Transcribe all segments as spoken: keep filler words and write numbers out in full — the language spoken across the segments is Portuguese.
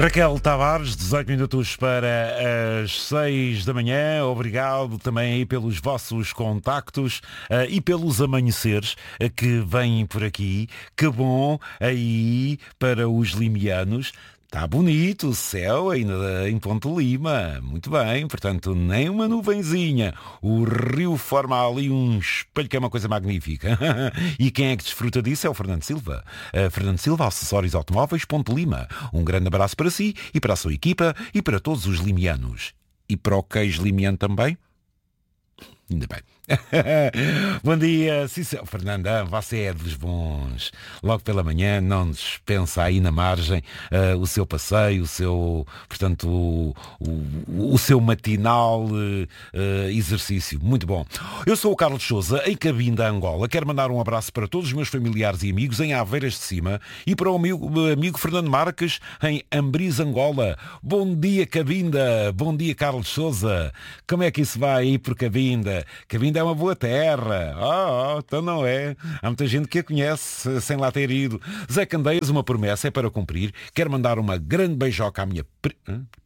Raquel Tavares, dezoito minutos para as seis da manhã. Obrigado também aí pelos vossos contactos uh, e pelos amanheceres uh, que vêm por aqui. Que bom aí para os limianos. Está bonito o céu ainda em Ponte Lima. Muito bem, portanto, nem uma nuvenzinha. O rio forma ali um espelho que é uma coisa magnífica. E quem é que desfruta disso é o Fernando Silva. Uh, Fernando Silva, Acessórios Automóveis, Ponte Lima. Um grande abraço para si e para a sua equipa e para todos os limianos. E para o queijo limiano também? Ainda bem. Bom dia, sim, senhor. Fernanda, você é dos bons. Logo pela manhã não dispensa aí na margem uh, o seu passeio, o seu, portanto, o, o, o seu matinal uh, exercício. Muito bom. Eu sou o Carlos Sousa, em Cabinda, Angola. Quero mandar um abraço para todos os meus familiares e amigos em Aveiras de Cima e para o amigo, amigo Fernando Marques em Ambriz, Angola. Bom dia, Cabinda. Bom dia, Carlos Sousa. Como é que isso vai aí por Cabinda? Cabinda é uma boa terra. Oh, oh, então não é. Há muita gente que a conhece sem lá ter ido. Zé Candeias, uma promessa é para cumprir. Quero mandar uma grande beijoca à minha... Pri...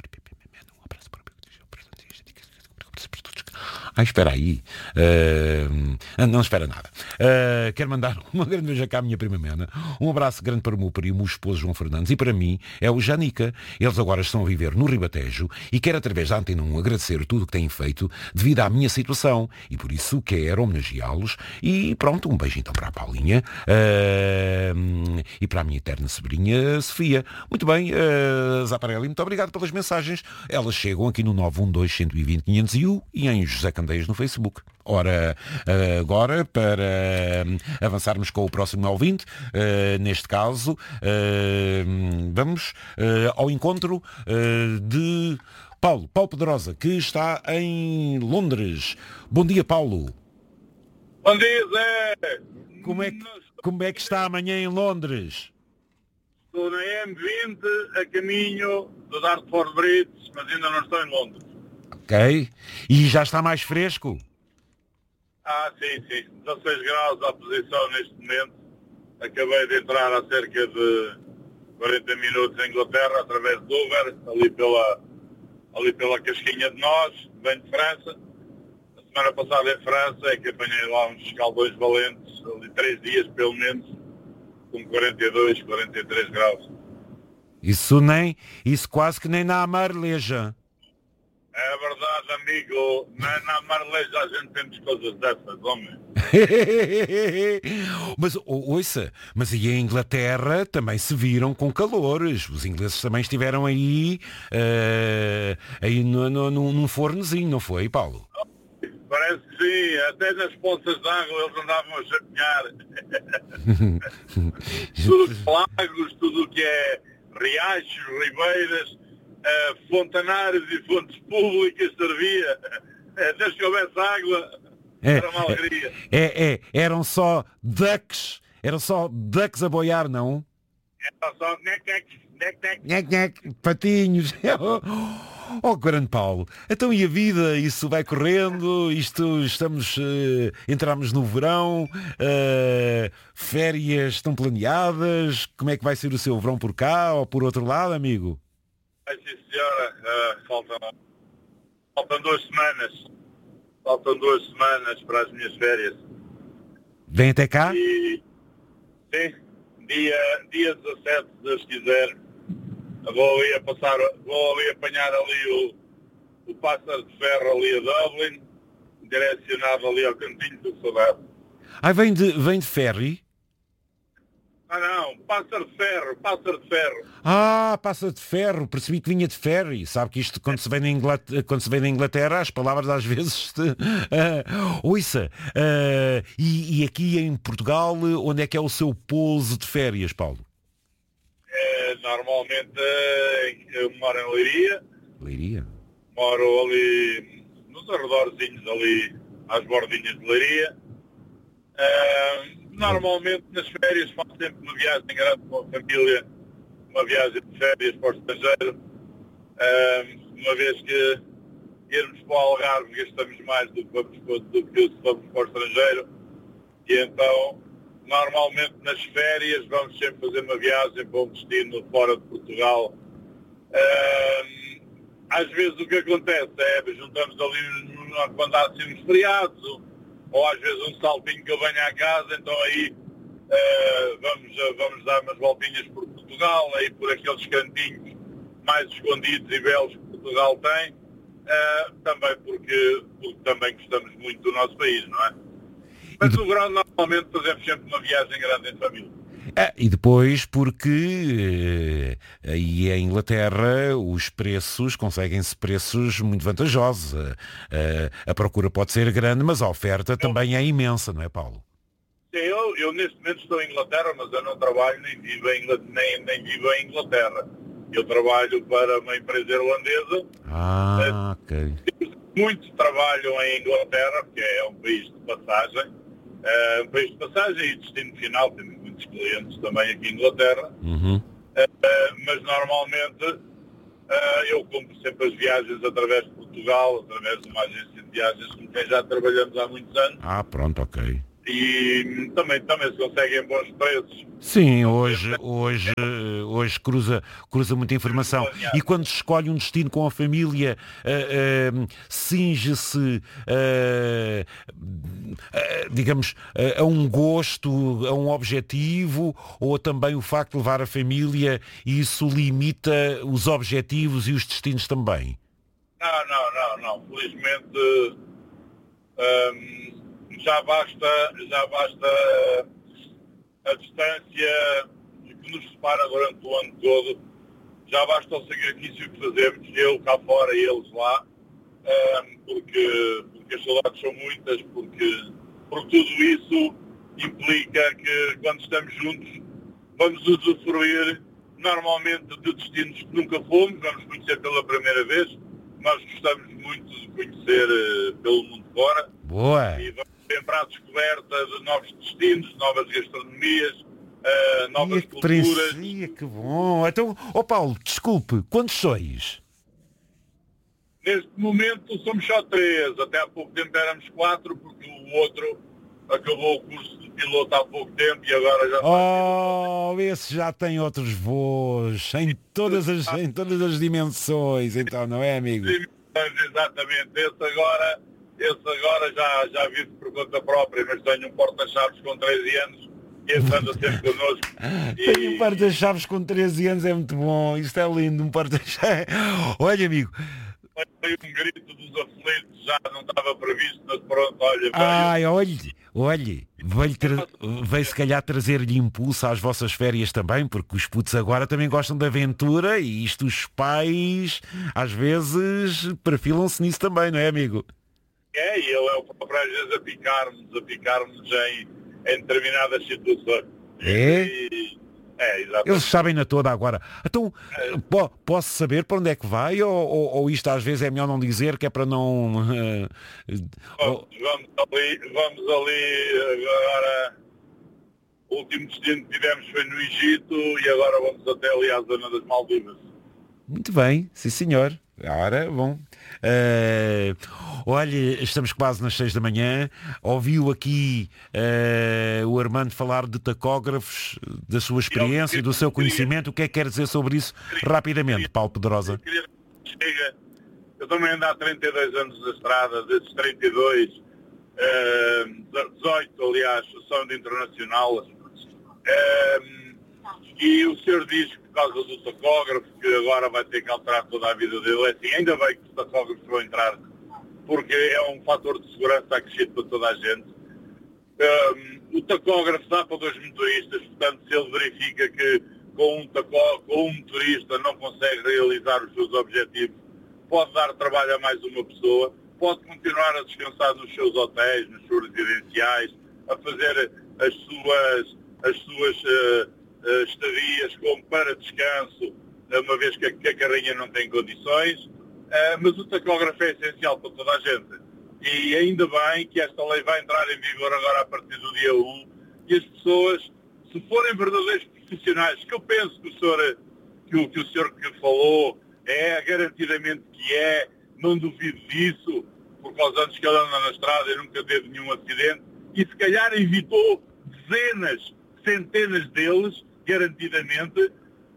Ah, espera aí. Uh, não espera nada. Uh, quero mandar uma grande beijoca à minha prima Mena. Um abraço grande para o meu primo, o esposo João Fernandes. E para mim é o Janica. Eles agora estão a viver no Ribatejo e quero através da Antena um agradecer tudo o que têm feito devido à minha situação. E por isso quero homenageá-los. E pronto, um beijo então para a Paulinha uh, e para a minha eterna sobrinha Sofia. Muito bem, uh, Zaparelli, muito obrigado pelas mensagens. Elas chegam aqui no nove um dois, um dois zero, quinhentos e um e em José Candeias no Facebook. Ora, agora, para avançarmos com o próximo ouvinte, neste caso, vamos ao encontro de Paulo, Paulo Pedrosa, que está em Londres. Bom dia, Paulo. Bom dia, Zé. Como é que, como é que está amanhã em Londres? Estou na M vinte, a caminho do Dartford Bridge, mas ainda não estou em Londres. Ok. E já está mais fresco? Ah, sim, sim. dezasseis graus à posição neste momento. Acabei de entrar há cerca de quarenta minutos em Inglaterra, através de Uber, ali pela, ali pela casquinha de nós, venho de França. A semana passada em França é que apanhei lá uns escaldões valentes, ali três dias pelo menos, com quarenta e dois, quarenta e três graus. Isso nem, isso quase que nem na Amareleja. É verdade, amigo. Na, na Marleja a gente temos coisas dessas, homem. Mas, ou, ouça, mas aí em Inglaterra também se viram com calores. Os ingleses também estiveram aí, uh, aí no, no, no, num fornozinho, não foi, Paulo? Parece que sim. Até nas poças de água eles andavam a chapinhar. Tudo que é lagos, tudo o que é riachos, ribeiras, Uh, fontanários e fontes públicas servia, uh, desde que houvesse água, é, era uma alegria. É, é, eram só ducks, eram só ducks a boiar, não? Era só nec, nec, nec, nec. Nec, nec, patinhos. Oh, grande Paulo, então e a vida, isso vai correndo, isto, estamos, uh, entramos no verão, uh, férias estão planeadas, como é que vai ser o seu verão por cá ou por outro lado, amigo? Ai, sim, senhora, uh, faltam, faltam duas semanas. Faltam duas semanas para as minhas férias. Vem até cá? E, sim, dia, dia dezassete, se Deus quiser, vou ali, a passar, vou ali apanhar ali o, o pássaro de ferro ali a Dublin, direcionado ali ao cantinho do Saudade. Ah, vem de, vem de ferry? Ah não, pássaro de ferro, pássaro de ferro. Ah, pássaro de ferro, percebi que vinha de ferry. Sabe que isto, quando se vem na Inglaterra, quando se vem na Inglaterra as palavras às vezes... Te, uh, ouça, uh, e, e aqui em Portugal, onde é que é o seu pouso de férias, Paulo? É, normalmente eu moro em Leiria. Leiria? Moro ali nos arredorzinhos, ali às bordinhas de Leiria. Uh, Normalmente nas férias faço sempre uma viagem grande com a família, uma viagem de férias para o estrangeiro, uh, uma vez que irmos para o Algarve gastamos mais do que, vamos, do que se vamos para o estrangeiro, e então normalmente nas férias vamos sempre fazer uma viagem para um destino fora de Portugal, Uh, às vezes o que acontece é juntamos ali quando há assim uns feriados, ou, ou às vezes um saltinho que eu venho à casa, então aí uh, vamos, vamos dar umas voltinhas por Portugal, aí por aqueles cantinhos mais escondidos e belos que Portugal tem, uh, também porque, porque também gostamos muito do nosso país, não é? Mas no verão normalmente fazemos sempre uma viagem grande em família. Ah, e depois porque eh, aí em Inglaterra os preços, conseguem-se preços muito vantajosos. Eh, a procura pode ser grande, mas a oferta também é imensa, não é, Paulo? Sim, eu, eu neste momento estou em Inglaterra, mas eu não trabalho nem vivo em, nem, nem vivo em Inglaterra. Eu trabalho para uma empresa irlandesa. Ah, ok. Muitos trabalham em Inglaterra, porque é um país de passagem. É um país de passagem e destino final, temos muitos clientes também aqui em Inglaterra. Uhum. Uh, mas normalmente uh, eu compro sempre as viagens através de Portugal, através de uma agência de viagens com quem já trabalhamos há muitos anos. Ah, pronto, ok. E também, também se conseguem bons preços. Sim, hoje, hoje, hoje cruza, cruza muita informação. E quando se escolhe um destino com a família, uh, uh, cinge-se, uh, uh, digamos, uh, a um gosto, a um objetivo, ou também o facto de levar a família e isso limita os objetivos e os destinos também? Não, não, não, não. Felizmente um, já basta, já basta a distância que nos separa durante o ano todo, já basta o sacrifício que fazemos, eu cá fora e eles lá, um, porque, porque as saudades são muitas, porque, porque tudo isso implica que quando estamos juntos vamos usufruir normalmente de destinos que nunca fomos, vamos conhecer pela primeira vez, nós gostamos muito de conhecer uh, pelo mundo fora. Boa! E vamos sempre à descoberta de novos destinos, novas gastronomias, uh, novas Ia, que culturas. Ia, que bom! Então, ó oh Paulo, desculpe, quantos sois? Neste momento somos só três, até há pouco tempo éramos quatro, porque o outro acabou o curso de piloto há pouco tempo e agora já... Oh, esse já tem outros voos, em todas as, em todas as dimensões, então, não é, amigo? Exatamente, esse agora... Esse agora já, já vive por conta própria, mas tenho um porta-chaves com treze anos e esse anda sempre connosco. E... Tenho um porta-chaves com treze anos, é muito bom, isto é lindo, um porta-chaves. Olha, amigo. Foi um grito dos aflitos, já não estava previsto, mas pronto, olha. Veio... Ai, olhe, olhe, veio, tra... veio se calhar trazer-lhe impulso às vossas férias também, porque os putos agora também gostam de aventura e isto os pais às vezes perfilam-se nisso também, não é, amigo? É, e ele é o próprio às vezes a picar-nos, a picar-nos em, em determinadas situações. É? E, é, exatamente. Eles sabem na toda agora. Então, é. po- posso saber para onde é que vai ou, ou, ou isto às vezes é melhor não dizer, que é para não... Uh, vamos, vamos ali, vamos ali agora... O último destino que tivemos foi no Egito e agora vamos até ali à zona das Maldivas. Muito bem, sim senhor. Ora, bom. Uh, olha, estamos quase nas seis da manhã. Ouviu aqui uh, o Armando falar de tacógrafos, da sua experiência, do seu conhecimento. O que é que quer dizer sobre isso rapidamente, Paulo Pedrosa? Chega. Eu também ando há trinta e dois anos na estrada, desses trinta e dois, uh, dezoito, aliás, são de internacional. Uh, E o senhor diz que por causa do tacógrafo, que agora vai ter que alterar toda a vida dele, é assim, ainda bem que os tacógrafos vão entrar, porque é um fator de segurança acrescido para toda a gente. Um, o tacógrafo dá para dois motoristas, portanto, se ele verifica que com um, tacó, com um motorista não consegue realizar os seus objetivos, pode dar trabalho a mais uma pessoa, pode continuar a descansar nos seus hotéis, nos seus residenciais, a fazer as suas... As suas uh, Uh, estadias como para descanso, uma vez que a, que a carrinha não tem condições, uh, mas o tacógrafo é essencial para toda a gente. E ainda bem que esta lei vai entrar em vigor agora a partir do dia um e as pessoas, se forem verdadeiros profissionais, que eu penso que o senhor que o, que o senhor que falou é garantidamente que é, não duvido disso, porque aos anos que ele anda na estrada e nunca teve nenhum acidente, e se calhar evitou dezenas, centenas deles, garantidamente,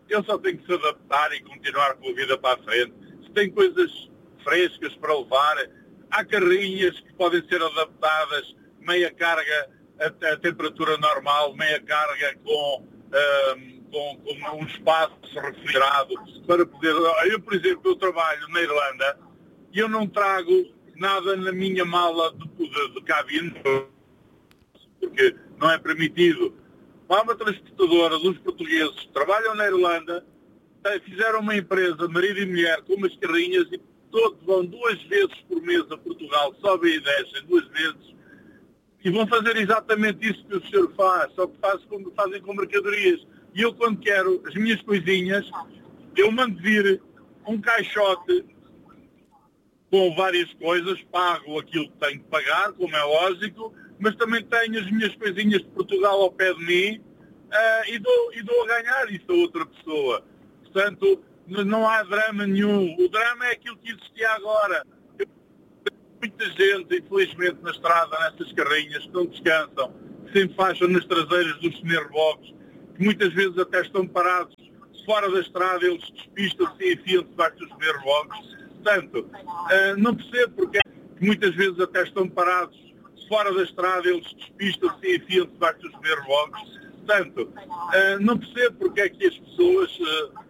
ele só tem que se adaptar e continuar com a vida para a frente. Se tem coisas frescas para levar, há carrinhas que podem ser adaptadas, meia carga a, a temperatura normal, meia carga com, um, com, com um espaço refrigerado para poder... Eu, por exemplo, eu trabalho na Irlanda e eu não trago nada na minha mala de, de, de cabine, porque não é permitido. Há uma transportadora dos portugueses que trabalham na Irlanda, fizeram uma empresa, marido e mulher, com umas carrinhas e todos vão duas vezes por mês a Portugal, sobem e descem duas vezes, e vão fazer exatamente isso que o senhor faz, só que faz como, fazem com mercadorias. E eu, quando quero as minhas coisinhas, eu mando vir um caixote com várias coisas, pago aquilo que tenho que pagar, como é lógico, mas também tenho as minhas coisinhas de Portugal ao pé de mim uh, e, dou, e dou a ganhar isso a outra pessoa. Portanto, não há drama nenhum. O drama é aquilo que existia agora. Muita gente, infelizmente, na estrada, nessas carrinhas, que não descansam, que se enfaixam nas traseiras dos semi-reboques, que muitas vezes até estão parados fora da estrada, eles despistam-se e enfiam-se debaixo dos semi-reboques. Portanto, uh, não percebo porque é que muitas vezes até estão parados fora da estrada, eles despistam-se e enfiam-se debaixo dos semi-reboques. Portanto, uh, não percebo porque é que as pessoas... Uh,